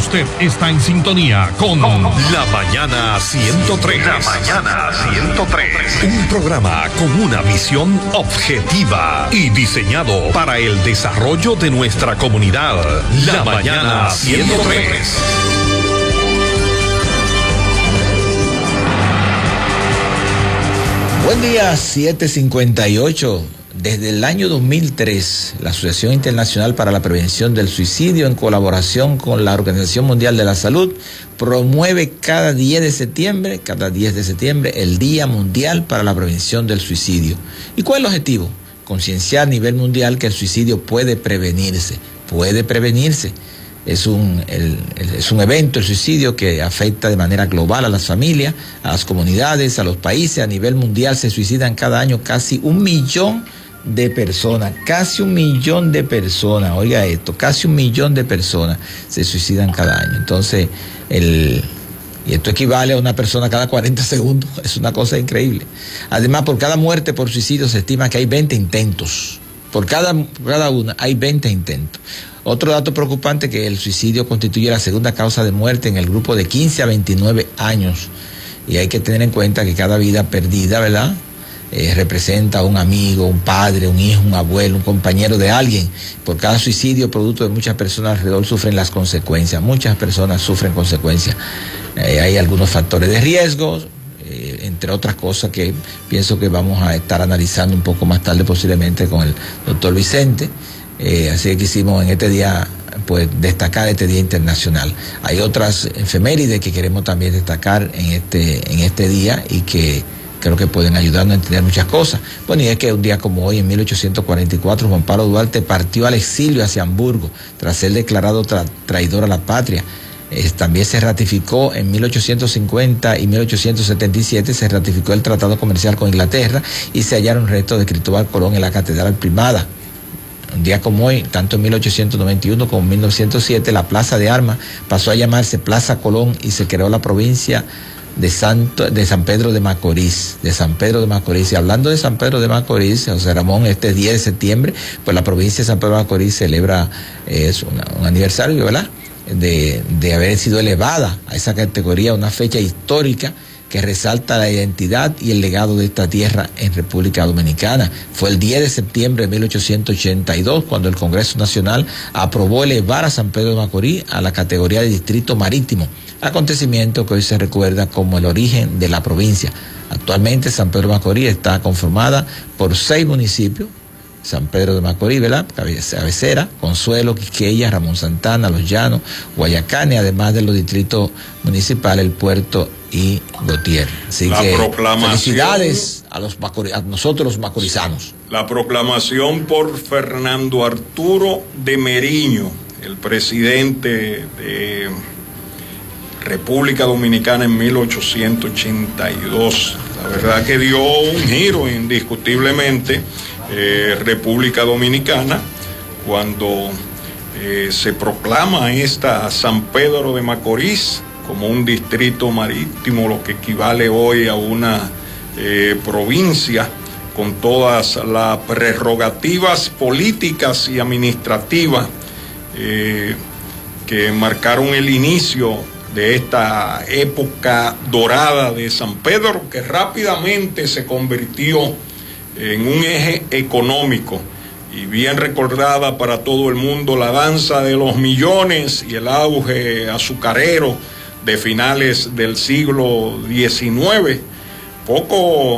Usted está en sintonía con La Mañana 103. La Mañana 103. Un programa con una visión objetiva y diseñado para el desarrollo de nuestra comunidad. La Mañana 103. Buen día, 7:58. Desde el año 2003, la Asociación Internacional para la Prevención del Suicidio, en colaboración con la Organización Mundial de la Salud, promueve cada 10 de septiembre, el Día Mundial para la Prevención del Suicidio. ¿Y cuál es el objetivo? Concienciar a nivel mundial que el suicidio puede prevenirse. Es un evento, el suicidio, que afecta de manera global a las familias, a las comunidades, a los países. A nivel mundial se suicidan cada año casi 1 millón de personas, oiga esto, casi 1 millón de personas se suicidan cada año. Entonces, y esto equivale a una persona cada 40 segundos, es una cosa increíble. Además, por cada muerte por suicidio se estima que hay 20 intentos, por cada una hay 20 intentos. Otro dato preocupante, que el suicidio constituye la segunda causa de muerte en el grupo de 15 a 29 años. Y hay que tener en cuenta que cada vida perdida, ¿verdad?, representa a un amigo, un padre, un hijo, un abuelo, un compañero de alguien. Por cada suicidio, producto de muchas personas alrededor, sufren las consecuencias. Muchas personas sufren consecuencias. Hay algunos factores de riesgo, entre otras cosas que pienso que vamos a estar analizando un poco más tarde, posiblemente con el doctor Vicente. Así que quisimos en este día, pues, destacar este Día Internacional. Hay otras efemérides que queremos también destacar en este día y que creo que pueden ayudarnos a entender muchas cosas. Bueno, y es que un día como hoy, en 1844, Juan Pablo Duarte partió al exilio hacia Hamburgo, tras ser declarado traidor a la patria. También se ratificó en 1850 y 1877, se ratificó el tratado comercial con Inglaterra y se hallaron restos de Cristóbal Colón en la Catedral Primada. Un día como hoy, tanto en 1891 como en 1907, la Plaza de Armas pasó a llamarse Plaza Colón y se creó la provincia de San Pedro de Macorís. Y hablando de San Pedro de Macorís, José Ramón, este 10 de septiembre, pues la provincia de San Pedro de Macorís celebra un aniversario, ¿verdad?, de haber sido elevada a esa categoría, una fecha histórica que resalta la identidad y el legado de esta tierra en República Dominicana. Fue el 10 de septiembre de 1882 cuando el Congreso Nacional aprobó elevar a San Pedro de Macorís a la categoría de distrito marítimo, acontecimiento que hoy se recuerda como el origen de la provincia. Actualmente San Pedro de Macorís está conformada por 6 municipios: San Pedro de Macorís, ¿verdad?, Cabecera, Consuelo, Quisqueya, Ramón Santana, Los Llanos, Guayacán, y además de los distritos municipales, El Puerto y Gutiérrez. Así que felicidades a nosotros los macorizanos. La proclamación por Fernando Arturo de Meriño, el presidente de República Dominicana en 1882. La verdad que dio un giro indiscutiblemente. República Dominicana, cuando se proclama esta San Pedro de Macorís como un distrito marítimo, lo que equivale hoy a una provincia, con todas las prerrogativas políticas y administrativas que marcaron el inicio de esta época dorada de San Pedro, que rápidamente se convirtió en un eje económico. Y bien recordada para todo el mundo la danza de los millones y el auge azucarero de finales del siglo XIX. Poco